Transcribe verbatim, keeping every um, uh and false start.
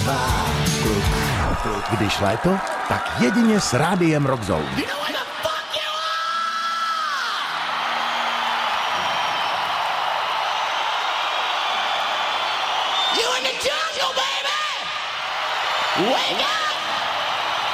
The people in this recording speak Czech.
Když léto, tak jedině s rádiem Rock Zone. You know where the fuck you are? You in the jungle, baby! Wake up!